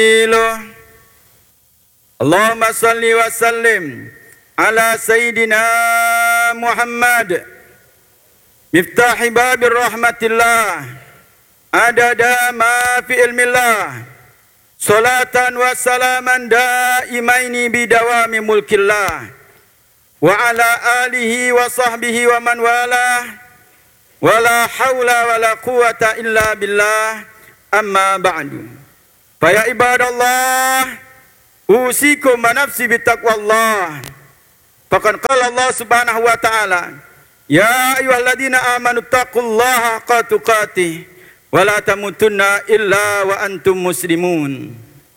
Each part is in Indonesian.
Allahumma salli wa sallim ala Sayyidina Muhammad miftahi babir rahmatillah adada ma fi ilmillah salatan wa salaman daimaini bidawami mulkillah wa ala alihi wa sahbihi wa man walah wala hawla wala quwata illa billah amma ba'du. Fa ya ibadallah usikum wa nafsi bittaqwallah. Faqad qala Allah Subhanahu wa ta'ala, ya ayyuhalladzina amanu taqullaha haqqa tuqatih wa la tamutunna illa wa antum muslimun.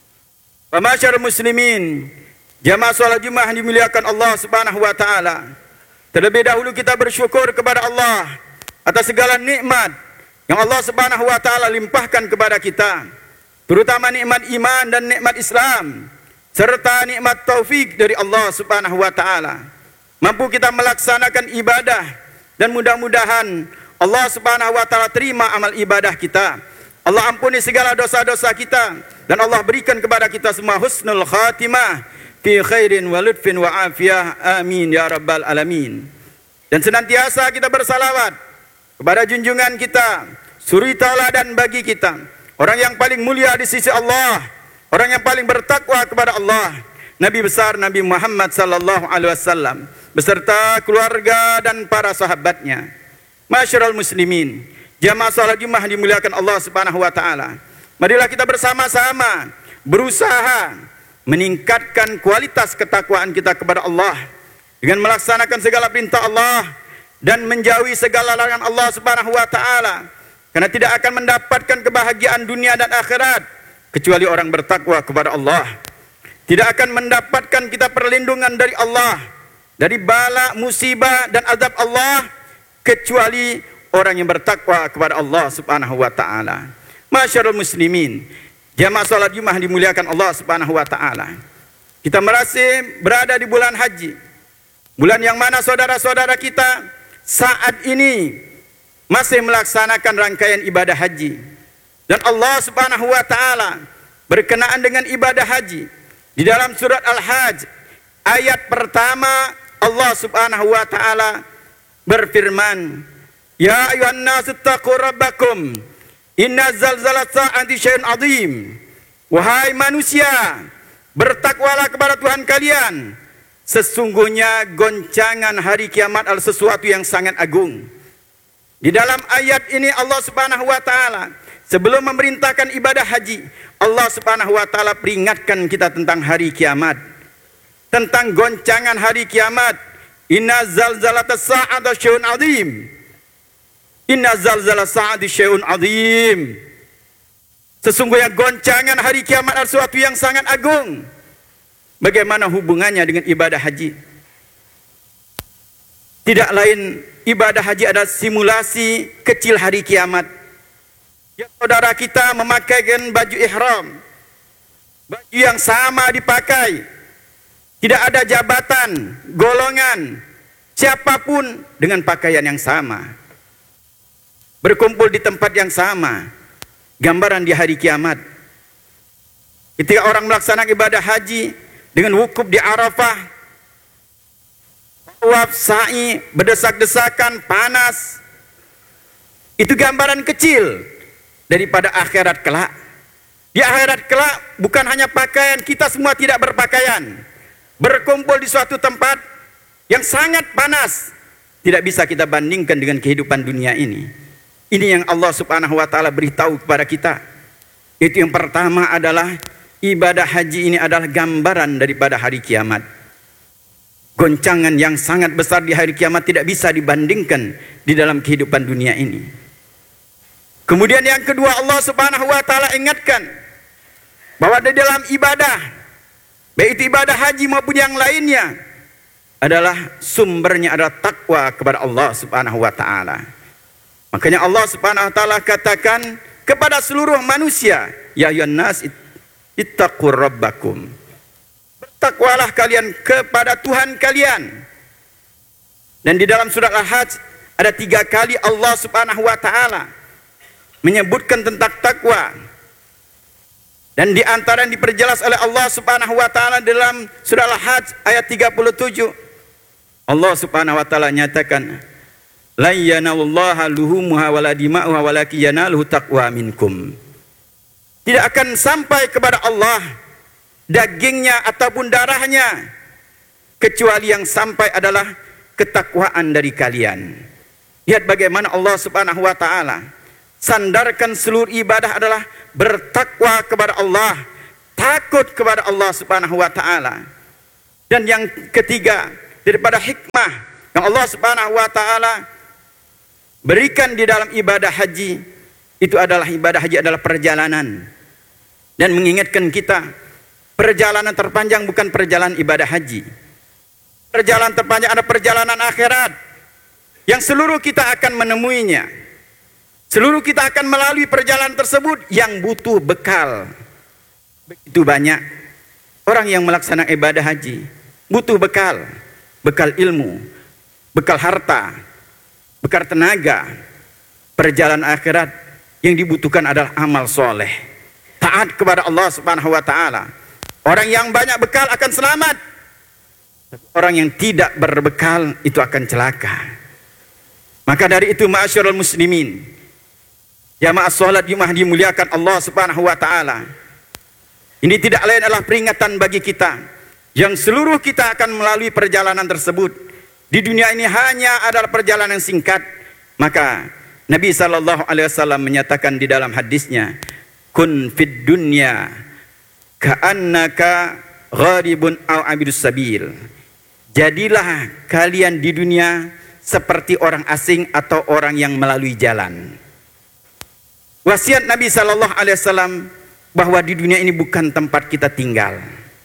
Wa masyarul muslimin, jamaah salat Jumat yang dimuliakan Allah Subhanahu wa ta'ala. Terlebih dahulu kita bersyukur kepada Allah atas segala nikmat yang Allah Subhanahu wa ta'ala limpahkan kepada kita, terutama nikmat iman dan nikmat Islam, serta nikmat taufik dari Allah Subhanahu wa ta'ala. Mampu kita melaksanakan ibadah dan mudah-mudahan Allah Subhanahu wa ta'ala terima amal ibadah kita. Allah ampuni segala dosa-dosa kita dan Allah berikan kepada kita semua husnul khatimah fi khairin wa lutfin wa afiyah. Amin ya rabbal alamin. Dan senantiasa kita bersalawat kepada junjungan kita, suri tauladan bagi kita, orang yang paling mulia di sisi Allah, orang yang paling bertakwa kepada Allah, Nabi besar Nabi Muhammad sallallahu alaihi wasallam beserta keluarga dan para sahabatnya. Masyarul muslimin, jamaah salat Jumat dimuliakan Allah Subhanahu wa taala. Marilah kita bersama-sama berusaha meningkatkan kualitas ketakwaan kita kepada Allah dengan melaksanakan segala perintah Allah dan menjauhi segala larangan Allah Subhanahu wa taala. Karena tidak akan mendapatkan kebahagiaan dunia dan akhirat kecuali orang bertakwa kepada Allah. Tidak akan mendapatkan kita perlindungan dari Allah, dari bala, musibah dan azab Allah, kecuali orang yang bertakwa kepada Allah Subhanahu wa taala. Masyarul muslimin, jamaah salat Jumat dimuliakan Allah Subhanahu wa taala. Kita masih berada di bulan haji. Bulan yang mana saudara-saudara kita saat ini masih melaksanakan rangkaian ibadah haji. Dan Allah Subhanahu wa ta'ala berkenaan dengan ibadah haji, di dalam surat Al-Hajj ayat pertama Allah Subhanahu wa ta'ala berfirman, ya ayuhan nasu taqu rabbakum inna zalzalat sa'ati syai'un azim. Wahai manusia, bertakwalah kepada Tuhan kalian, sesungguhnya goncangan hari kiamat adalah sesuatu yang sangat agung. Di dalam ayat ini Allah Subhanahu wa ta'ala sebelum memerintahkan ibadah haji, Allah Subhanahu wa ta'ala peringatkan kita tentang hari kiamat, tentang goncangan hari kiamat. Inna zalzalatas sa'ati syai'un azim. Inna zalzalas sa'ati syai'un azim. Sesungguhnya goncangan hari kiamat adalah sesuatu yang sangat agung. Bagaimana hubungannya dengan ibadah haji? Tidak lain, ibadah haji adalah simulasi kecil hari kiamat. Ya, saudara kita memakaikan baju ihram, baju yang sama dipakai, tidak ada jabatan, golongan, siapapun dengan pakaian yang sama, berkumpul di tempat yang sama. Gambaran di hari kiamat, ketika orang melaksanakan ibadah haji dengan wukuf di Arafah, tawaf, sa'i, berdesak-desakan, panas, itu gambaran kecil daripada akhirat kelak. Di akhirat kelak bukan hanya pakaian, kita semua tidak berpakaian, berkumpul di suatu tempat yang sangat panas, tidak bisa kita bandingkan dengan kehidupan dunia ini. Ini yang Allah Subhanahu wa ta'ala beritahu kepada kita. Itu yang pertama adalah ibadah haji ini adalah gambaran daripada hari kiamat. Goncangan yang sangat besar di hari kiamat tidak bisa dibandingkan di dalam kehidupan dunia ini. Kemudian yang kedua, Allah Subhanahu wa ta'ala ingatkan bahwa di dalam ibadah, baik itu ibadah haji maupun yang lainnya, adalah sumbernya adalah takwa kepada Allah Subhanahu wa ta'ala. Makanya Allah Subhanahu wa ta'ala katakan kepada seluruh manusia, ya ayyuhan nas ittaqu rabbakum. Bertakwalah kalian kepada Tuhan kalian. Dan di dalam surat Al-Hajj ada 3 kali Allah Subhanahu wa ta'ala menyebutkan tentang takwa. Dan di antara yang diperjelas oleh Allah Subhanahu wa taala dalam surah Al-Hajj ayat 37, Allah Subhanahu wa taala nyatakan, la yanalullaha luhumuha wala dima'uha walakin yanaluhu taqwa minkum. Tidak akan sampai kepada Allah dagingnya ataupun darahnya, kecuali yang sampai adalah ketakwaan dari kalian. Lihat bagaimana Allah Subhanahu wa taala sandarkan seluruh ibadah adalah bertakwa kepada Allah, takut kepada Allah Subhanahu wa taala. Dan yang ketiga, daripada hikmah yang Allah Subhanahu wa taala berikan di dalam ibadah haji, itu adalah ibadah haji adalah perjalanan. Dan mengingatkan kita, perjalanan terpanjang bukan perjalanan ibadah haji. Perjalanan terpanjang adalah perjalanan akhirat, yang seluruh kita akan menemuinya. Seluruh kita akan melalui perjalanan tersebut yang butuh bekal. Begitu banyak orang yang melaksanakan ibadah haji butuh bekal. Bekal ilmu, bekal harta, bekal tenaga. Perjalanan akhirat yang dibutuhkan adalah amal soleh, taat kepada Allah Subhanahu wa taala. Orang yang banyak bekal akan selamat. Orang yang tidak berbekal itu akan celaka. Maka dari itu, ma'asyiral muslimin, jamaah salat Jumat dimuliakan Allah Subhanahu wa taala, ini tidak lain adalah peringatan bagi kita yang seluruh kita akan melalui perjalanan tersebut. Di dunia ini hanya adalah perjalanan singkat. Maka Nabi sallallahu alaihi wasallam menyatakan di dalam hadisnya, kun fid dunya ka'annaka gharibun aw abidus sabil. Jadilah kalian di dunia seperti orang asing atau orang yang melalui jalan. Wasiat Nabi sallallahu alaihi wasallam bahwa di dunia ini bukan tempat kita tinggal.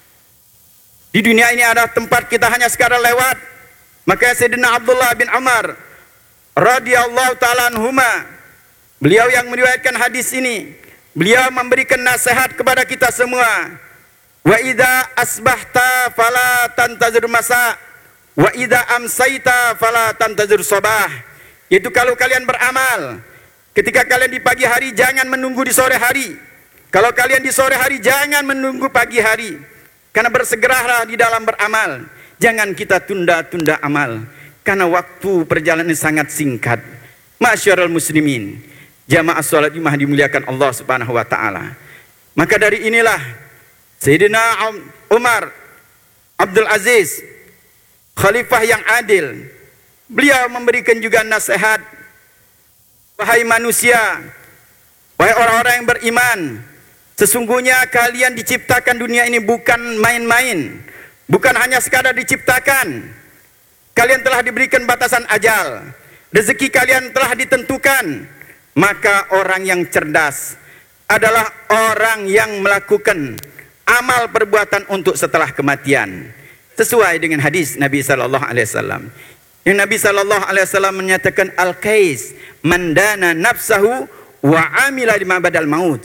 Di dunia ini adalah tempat kita hanya sekadar lewat. Maka Sayyidina Abdullah bin Umar radhiyallahu taala anhuma, beliau yang meriwayatkan hadis ini, beliau memberikan nasihat kepada kita semua. Wa idza asbahta fala tantazir masa, wa idza amsaita fala tantazir sabah. Yaitu kalau kalian beramal, ketika kalian di pagi hari jangan menunggu di sore hari. Kalau kalian di sore hari jangan menunggu pagi hari. Karena bersegeralah di dalam beramal. Jangan kita tunda-tunda amal, karena waktu perjalanan sangat singkat. Ma'asyiral muslimin, jamaah salat Jumat dimuliakan Allah Subhanahu wa taala. Maka dari inilah Sayyidina Umar Abdul Aziz, khalifah yang adil, beliau memberikan juga nasihat, wahai manusia, wahai orang-orang yang beriman, sesungguhnya kalian diciptakan dunia ini bukan main-main, bukan hanya sekadar diciptakan. Kalian telah diberikan batasan ajal, rezeki kalian telah ditentukan. Maka orang yang cerdas adalah orang yang melakukan amal perbuatan untuk setelah kematian, sesuai dengan hadis Nabi sallallahu alaihi wasallam. Yang Nabi sallallahu alaihi wasallam menyatakan, al-qais mandana nafsahu wa amila lima badal maut.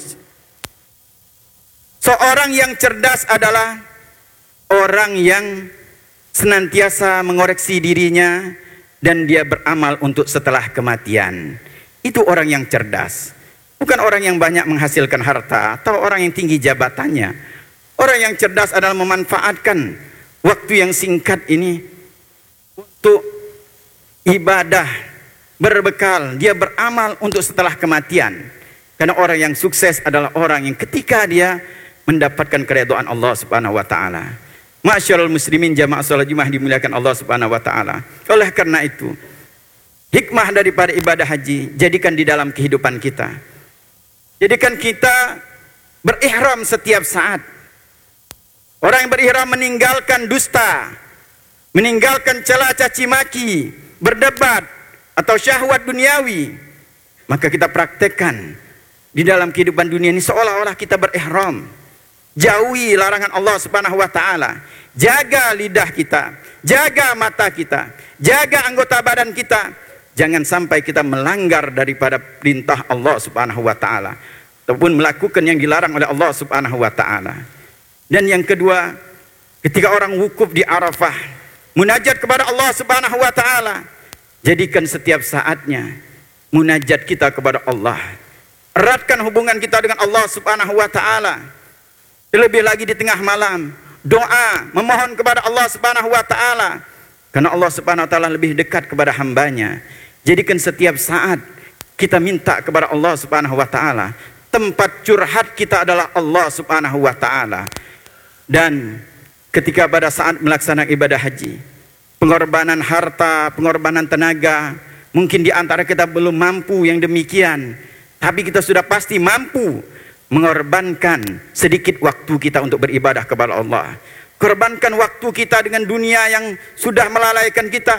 Seorang yang cerdas adalah orang yang senantiasa mengoreksi dirinya dan dia beramal untuk setelah kematian. Itu orang yang cerdas. Bukan orang yang banyak menghasilkan harta atau orang yang tinggi jabatannya. Orang yang cerdas adalah memanfaatkan waktu yang singkat ini untuk ibadah, berbekal, dia beramal untuk setelah kematian. Karena orang yang sukses adalah orang yang ketika dia mendapatkan keridhaan Allah Subhanahu wa taala. Ma'asyiral muslimin, jamaah salat Jumat dimuliakan Allah Subhanahu wa taala. Oleh karena itu, hikmah daripada ibadah haji jadikan di dalam kehidupan kita. Jadikan kita berihram setiap saat. Orang yang berihram meninggalkan dusta, meninggalkan cela caci maki, berdebat atau syahwat duniawi. Maka kita praktekkan di dalam kehidupan dunia ini seolah-olah kita berihram. Jauhi larangan Allah Subhanahu wa taala. Jaga lidah kita, jaga mata kita, jaga anggota badan kita. Jangan sampai kita melanggar daripada perintah Allah Subhanahu wa taala ataupun melakukan yang dilarang oleh Allah Subhanahu wa taala. Dan yang kedua, ketika orang wukuf di Arafah, munajat kepada Allah Subhanahu wa taala, jadikan setiap saatnya munajat kita kepada Allah. Eratkan hubungan kita dengan Allah Subhanahu wa taala. terlebih lagi di tengah malam, doa, memohon kepada Allah Subhanahu wa taala. Karena Allah Subhanahu wa taala lebih dekat kepada hambanya. Jadikan setiap saat kita minta kepada Allah Subhanahu wa taala. Tempat curhat kita adalah Allah Subhanahu wa taala. Dan ketika pada saat melaksanakan ibadah haji, pengorbanan harta, pengorbanan tenaga, mungkin di antara kita belum mampu yang demikian, tapi kita sudah pasti mampu mengorbankan sedikit waktu kita untuk beribadah kepada Allah. Korbankan waktu kita dengan dunia yang sudah melalaikan kita.